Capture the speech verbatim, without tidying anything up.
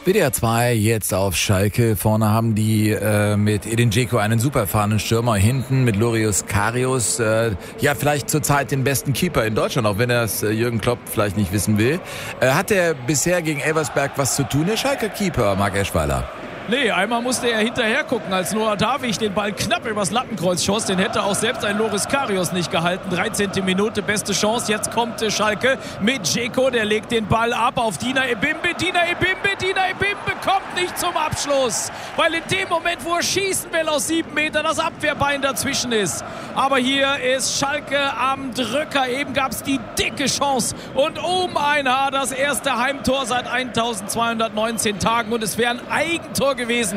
W D R zwei jetzt auf Schalke. Vorne haben die äh, mit Edin Dzeko einen super erfahrenen Stürmer. Hinten mit Loris Karius, äh, ja vielleicht zurzeit den besten Keeper in Deutschland, auch wenn das äh, Jürgen Klopp vielleicht nicht wissen will. Äh, hat der bisher gegen Elversberg was zu tun, der Schalke Keeper, Marc Eschweiler? Nee, einmal musste er hinterher gucken, als Noah Davig den Ball knapp übers Lattenkreuz schoss. Den hätte auch selbst ein Loris Karius nicht gehalten. dreizehnte Minute, beste Chance. Jetzt kommt Schalke mit Dzeko. Der legt den Ball ab auf Dina Ebimbe. Dina Ebimbe, Dina Ebimbe kommt nicht zum Abschluss. Weil in dem Moment, wo er schießen will aus sieben Metern, das Abwehrbein dazwischen ist. Aber hier ist Schalke am Drücker. Eben gab es die dicke Chance. Und um ein Haar das erste Heimtor seit eintausendzweihundertneunzehn Tagen. Und es wäre ein Eigentor gewesen,